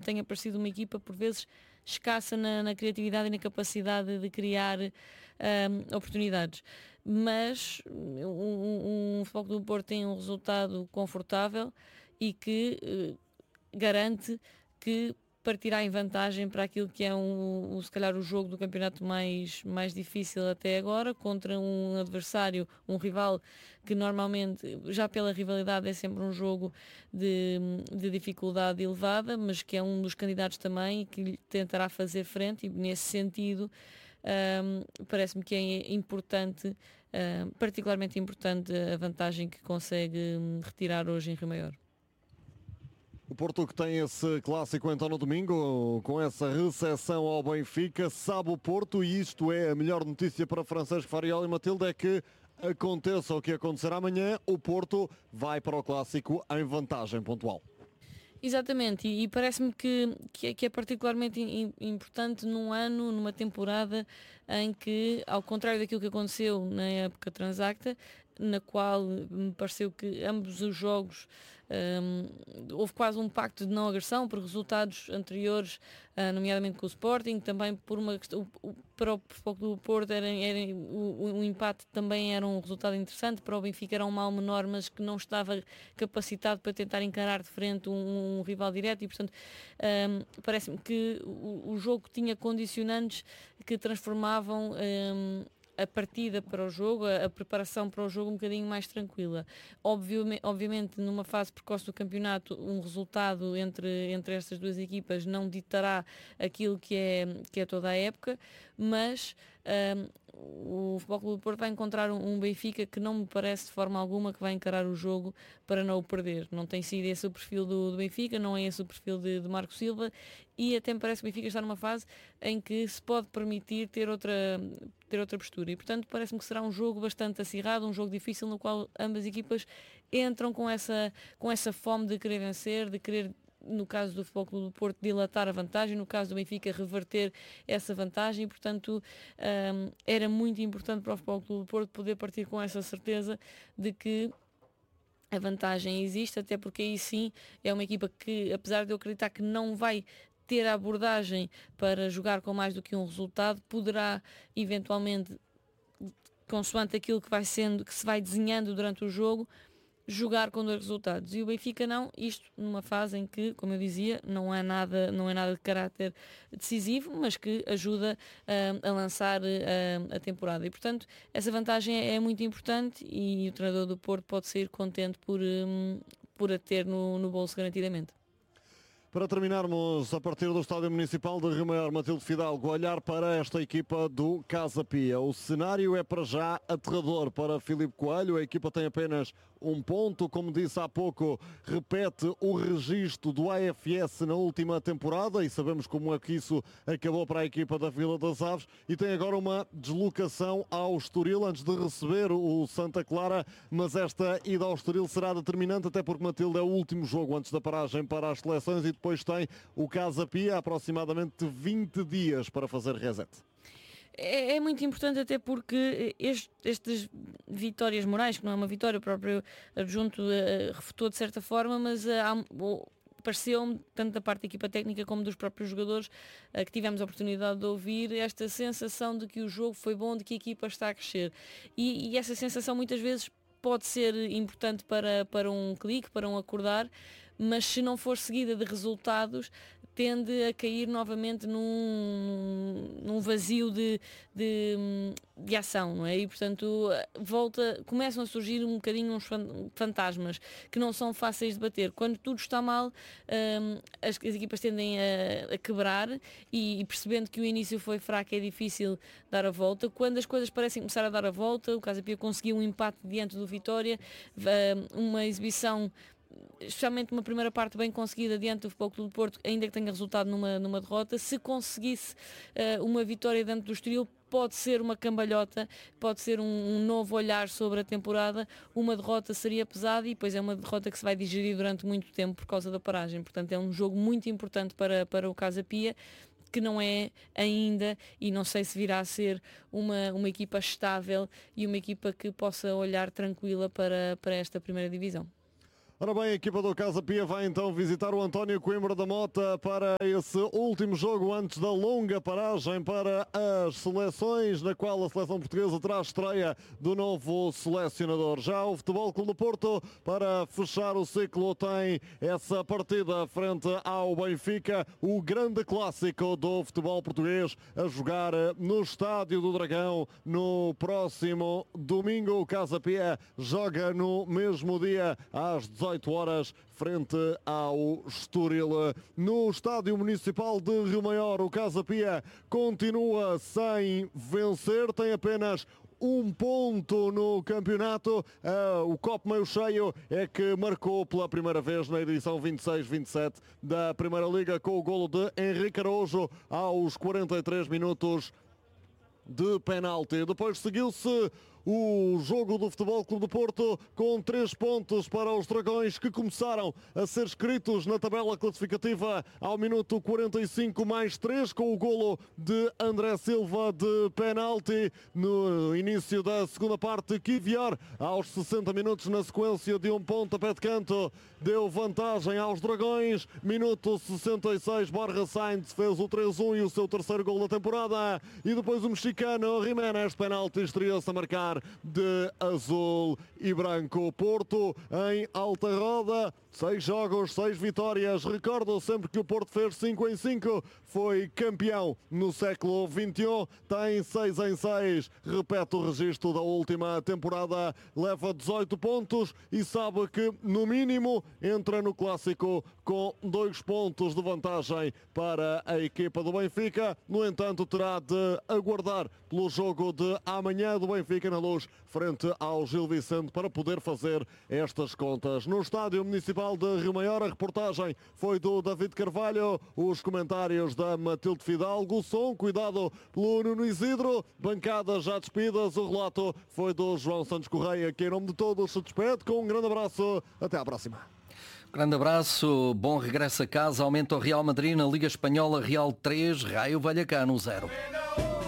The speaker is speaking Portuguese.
tenha parecido uma equipa por vezes escassa na criatividade e na capacidade de criar oportunidades. Mas um Futebol Clube do Porto tem um resultado confortável e que garante que partirá em vantagem para aquilo que é se calhar o jogo do campeonato mais difícil até agora, contra um adversário, um rival que normalmente, já pela rivalidade, é sempre um jogo de dificuldade elevada, mas que é um dos candidatos também que lhe tentará fazer frente, e nesse sentido parece-me que é importante, particularmente importante, a vantagem que consegue retirar hoje em Rio Maior. O Porto, que tem esse clássico então no domingo, com essa recepção ao Benfica, sabe o Porto, e isto é a melhor notícia para Francesco Farioli e Matilde, é que aconteça o que acontecer amanhã, o Porto vai para o clássico em vantagem pontual. Exatamente, e parece-me que é particularmente importante num ano, numa temporada em que, ao contrário daquilo que aconteceu na época transacta, na qual me pareceu que ambos os jogos houve quase um pacto de não agressão por resultados anteriores, nomeadamente com o Sporting, também por uma questão, para o Futebol Clube do Porto o empate também era um resultado interessante, para o Benfica era um mal menor, mas que não estava capacitado para tentar encarar de frente um rival direto, e portanto parece-me que o jogo tinha condicionantes que transformavam a partida para o jogo, a preparação para o jogo um bocadinho mais tranquila. Obviamente, numa fase precoce do campeonato, um resultado entre estas duas equipas não ditará aquilo que é toda a época, mas o Futebol Clube do Porto vai encontrar um Benfica que não me parece de forma alguma que vai encarar o jogo para não o perder. Não tem sido esse o perfil do Benfica, não é esse o perfil de Marco Silva, e até me parece que o Benfica está numa fase em que se pode permitir ter outra postura, e portanto parece-me que será um jogo bastante acirrado, um jogo difícil, no qual ambas equipas entram com essa fome de querer vencer, de querer, no caso do Futebol Clube do Porto, dilatar a vantagem, no caso do Benfica, reverter essa vantagem, e portanto era muito importante para o Futebol Clube do Porto poder partir com essa certeza de que a vantagem existe, até porque aí sim é uma equipa que, apesar de eu acreditar que não vai ter a abordagem para jogar com mais do que um resultado, poderá eventualmente, consoante aquilo que se vai desenhando durante o jogo, jogar com 2 resultados. E o Benfica não, isto numa fase em que, como eu dizia, não é nada de caráter decisivo, mas que ajuda a lançar a temporada. E portanto, essa vantagem é muito importante, e o treinador do Porto pode sair contente por a ter no bolso garantidamente. Para terminarmos, a partir do Estádio Municipal de Rio Maior, Matilde Fidalgo, olhar para esta equipa do Casa Pia. O cenário é para já aterrador para Filipe Coelho. A equipa tem apenas 1 ponto. Como disse há pouco, repete o registro do AFS na última temporada, e sabemos como é que isso acabou para a equipa da Vila das Aves, e tem agora uma deslocação ao Estoril antes de receber o Santa Clara, mas esta ida ao Estoril será determinante, até porque, Matilde, é o último jogo antes da paragem para as seleções, e depois tem o Casa Pia aproximadamente 20 dias para fazer reset. É muito importante, até porque estas vitórias morais, que não é uma vitória, o próprio adjunto refutou de certa forma, mas pareceu-me, tanto da parte da equipa técnica como dos próprios jogadores que tivemos a oportunidade de ouvir, esta sensação de que o jogo foi bom, de que a equipa está a crescer. E essa sensação muitas vezes pode ser importante para um clique, para um acordar, mas se não for seguida de resultados, tende a cair novamente num vazio de ação, não é? E portanto começam a surgir um bocadinho uns fantasmas que não são fáceis de bater. Quando tudo está mal, as equipas tendem a quebrar, e percebendo que o início foi fraco, é difícil dar a volta. Quando as coisas parecem começar a dar a volta, o Casa Pia conseguiu um empate diante do Vitória, uma exibição, especialmente uma primeira parte bem conseguida diante do Futebol Clube do Porto, ainda que tenha resultado numa derrota. Se conseguisse uma vitória diante do Estoril, pode ser uma cambalhota, pode ser um novo olhar sobre a temporada. Uma derrota seria pesada, e depois é uma derrota que se vai digerir durante muito tempo por causa da paragem. Portanto, é um jogo muito importante para o Casa Pia, que não é ainda, e não sei se virá a ser, uma equipa estável e uma equipa que possa olhar tranquila para esta primeira divisão. Ora bem, a equipa do Casa Pia vai então visitar o António Coimbra da Mota para esse último jogo antes da longa paragem para as seleções, na qual a seleção portuguesa terá estreia do novo selecionador. Já o Futebol Clube do Porto, para fechar o ciclo, tem essa partida frente ao Benfica, o grande clássico do futebol português, a jogar no Estádio do Dragão no próximo domingo. O Casa Pia joga no mesmo dia às 18 horas frente ao Estoril. No Estádio Municipal de Rio Maior, o Casa Pia continua sem vencer, tem apenas um ponto no campeonato. O copo meio cheio é que marcou pela primeira vez na edição 26-27 da Primeira Liga, com o golo de Henrique Araújo aos 43 minutos de penalti. Depois seguiu-se o jogo do Futebol Clube do Porto, com 3 pontos para os Dragões, que começaram a ser escritos na tabela classificativa ao minuto 45 mais 3, com o golo de André Silva de penalti no início da segunda parte. Kivior, aos 60 minutos, na sequência de um pontapé de canto, deu vantagem aos Dragões. Minuto 66, Borja Sainz fez o 3-1 e o seu terceiro golo da temporada. E depois o mexicano Jiménez, penalti, estreou-se a marcar de azul e branco. Porto em alta roda, 6 jogos, 6 vitórias. Recordo sempre que o Porto fez 5 em 5, foi campeão no século XXI, tem 6 em 6, repete o registro da última temporada, leva 18 pontos e sabe que no mínimo entra no clássico com 2 pontos de vantagem para a equipa do Benfica. No entanto, terá de aguardar pelo jogo de amanhã do Benfica na Luz, frente ao Gil Vicente, para poder fazer estas contas. No Estádio Municipal de Rio Maior, a reportagem foi do David Carvalho, os comentários da Matilde Fidalgo, o som cuidado pelo Nuno Isidro, bancadas já despidas, o relato foi do João Santos Correia, que em nome de todos se despede com um grande abraço, até à próxima. Grande abraço, bom regresso a casa. Aumenta o Real Madrid na Liga Espanhola, Real 3, Raio Vallecano 0.